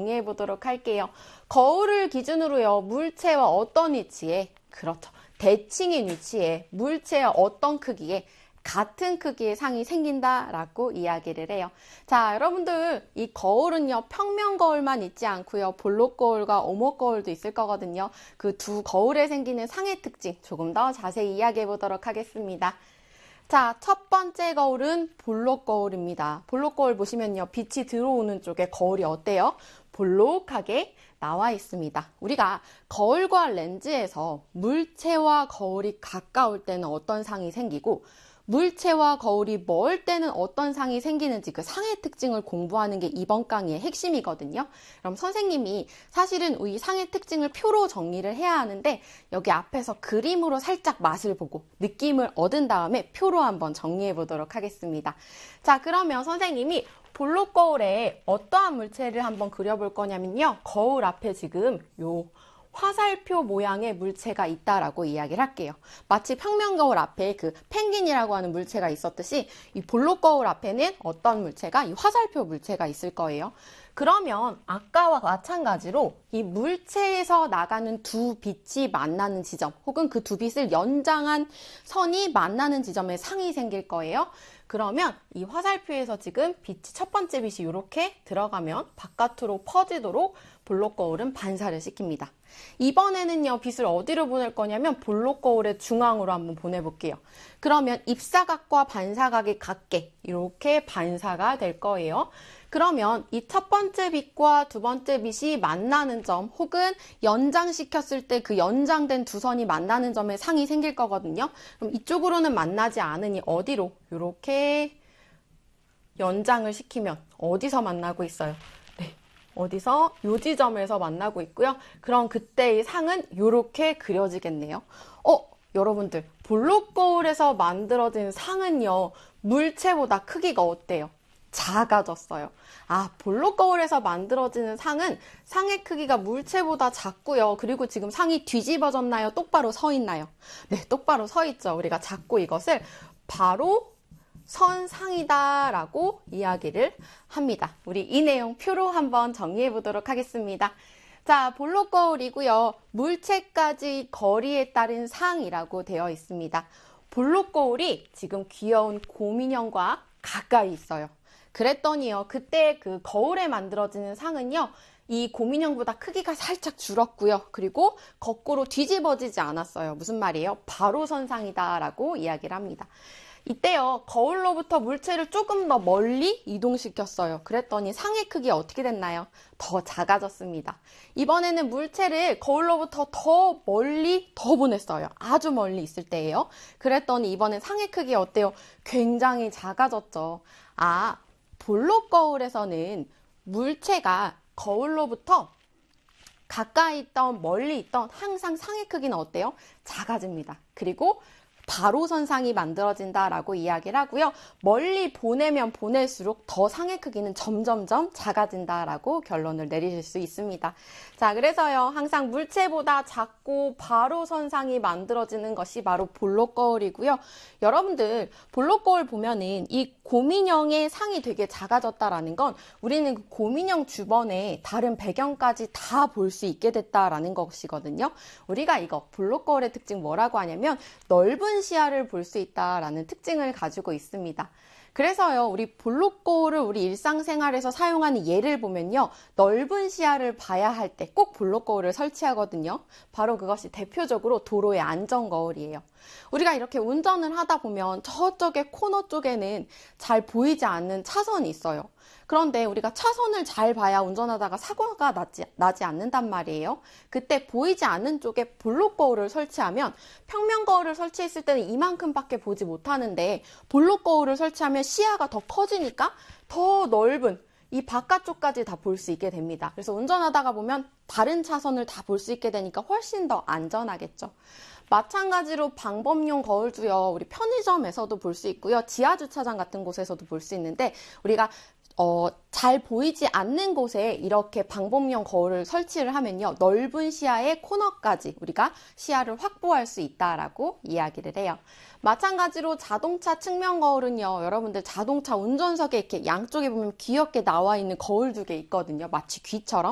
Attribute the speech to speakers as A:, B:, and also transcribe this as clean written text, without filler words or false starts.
A: 정리해 보도록 할게요. 거울을 기준으로요, 물체와 어떤 위치에, 그렇죠, 대칭인 위치에 물체와 어떤 크기에 같은 크기의 상이 생긴다라고 이야기를 해요. 자, 여러분들 이 거울은요, 평면 거울만 있지 않고요, 볼록 거울과 오목 거울도 있을 거거든요. 그 두 거울에 생기는 상의 특징 조금 더 자세히 이야기해 보도록 하겠습니다. 자, 첫 번째 거울은 볼록 거울입니다. 볼록 거울 보시면요, 빛이 들어오는 쪽에 거울이 어때요? 볼록하게 나와 있습니다. 우리가 거울과 렌즈에서 물체와 거울이 가까울 때는 어떤 상이 생기고 물체와 거울이 멀 때는 어떤 상이 생기는지 그 상의 특징을 공부하는 게 이번 강의의 핵심이거든요. 그럼 선생님이 사실은 이 상의 특징을 표로 정리를 해야 하는데 여기 앞에서 그림으로 살짝 맛을 보고 느낌을 얻은 다음에 표로 한번 정리해 보도록 하겠습니다. 자, 그러면 선생님이 볼록 거울에 어떠한 물체를 한번 그려볼 거냐면요. 거울 앞에 지금 요 화살표 모양의 물체가 있다라고 이야기를 할게요. 마치 평면 거울 앞에 그 펭귄이라고 하는 물체가 있었듯이 이 볼록 거울 앞에는 어떤 물체가, 이 화살표 물체가 있을 거예요. 그러면 아까와 마찬가지로 이 물체에서 나가는 두 빛이 만나는 지점 혹은 그 두 빛을 연장한 선이 만나는 지점에 상이 생길 거예요. 그러면 이 화살표에서 지금 빛이, 첫 번째 빛이 이렇게 들어가면 바깥으로 퍼지도록 볼록 거울은 반사를 시킵니다. 이번에는요, 빛을 어디로 보낼 거냐면 볼록 거울의 중앙으로 한번 보내볼게요. 그러면 입사각과 반사각이 같게 이렇게 반사가 될 거예요. 그러면 이 첫 번째 빛과 두 번째 빛이 만나는 점 혹은 연장시켰을 때 그 연장된 두 선이 만나는 점에 상이 생길 거거든요. 그럼 이쪽으로는 만나지 않으니 어디로? 이렇게 연장을 시키면 어디서 만나고 있어요? 네, 어디서? 요 지점에서 만나고 있고요. 그럼 그때의 상은 이렇게 그려지겠네요. 여러분들, 볼록 거울에서 만들어진 상은요, 물체보다 크기가 어때요? 작아졌어요. 아, 볼록 거울에서 만들어지는 상은 상의 크기가 물체보다 작고요. 그리고 지금 상이 뒤집어졌나요? 똑바로 서 있나요? 네, 똑바로 서 있죠. 우리가 자꾸 이것을 바로 선 상이다 라고 이야기를 합니다. 우리 이 내용 표로 한번 정리해 보도록 하겠습니다. 자, 볼록 거울이고요. 물체까지 거리에 따른 상이라고 되어 있습니다. 볼록 거울이 지금 귀여운 곰인형과 가까이 있어요. 그랬더니요, 그때 그 거울에 만들어지는 상은요, 이 곰인형보다 크기가 살짝 줄었고요. 그리고 거꾸로 뒤집어지지 않았어요. 무슨 말이에요? 바로 선상이다 라고 이야기를 합니다. 이때요, 거울로부터 물체를 조금 더 멀리 이동시켰어요. 그랬더니 상의 크기가 어떻게 됐나요? 더 작아졌습니다. 이번에는 물체를 거울로부터 더 멀리 더 보냈어요. 아주 멀리 있을 때예요. 그랬더니 이번엔 상의 크기가 어때요? 굉장히 작아졌죠. 아, 볼록 거울에서는 물체가 거울로부터 가까이 있던 멀리 있던 항상 상의 크기는 어때요? 작아집니다. 그리고 바로 선상이 만들어진다라고 이야기를 하고요. 멀리 보내면 보낼수록 더 상의 크기는 점점점 작아진다라고 결론을 내리실 수 있습니다. 자, 그래서요, 항상 물체보다 작고 바로 선상이 만들어지는 것이 바로 볼록 거울이고요. 여러분들, 볼록 거울 보면은 이 곰인형의 상이 되게 작아졌다라는 건 우리는 그 곰인형 주변에 다른 배경까지 다 볼 수 있게 됐다라는 것이거든요. 우리가 이거 볼록 거울의 특징 뭐라고 하냐면 넓은 시야를 볼 수 있다라는 특징을 가지고 있습니다. 그래서요, 우리 볼록 거울을 우리 일상생활에서 사용하는 예를 보면요, 넓은 시야를 봐야 할 때 꼭 볼록 거울을 설치하거든요. 바로 그것이 대표적으로 도로의 안전 거울이에요. 우리가 이렇게 운전을 하다 보면 저쪽에 코너 쪽에는 잘 보이지 않는 차선이 있어요. 그런데 우리가 차선을 잘 봐야 운전하다가 사고가 나지 않는단 말이에요. 그때 보이지 않는 쪽에 볼록 거울을 설치하면 평면 거울을 설치했을 때는 이만큼밖에 보지 못하는데 볼록 거울을 설치하면 시야가 더 커지니까 더 넓은 이 바깥쪽까지 다 볼 수 있게 됩니다. 그래서 운전하다가 보면 다른 차선을 다 볼 수 있게 되니까 훨씬 더 안전하겠죠. 마찬가지로 방범용 거울도요, 우리 편의점에서도 볼 수 있고요, 지하주차장 같은 곳에서도 볼 수 있는데 우리가 잘 보이지 않는 곳에 이렇게 방범용 거울을 설치를 하면요, 넓은 시야의 코너까지 우리가 시야를 확보할 수 있다라고 이야기를 해요. 마찬가지로 자동차 측면 거울은요, 여러분들 자동차 운전석에 이렇게 양쪽에 보면 귀엽게 나와 있는 거울 두 개 있거든요. 마치 귀처럼.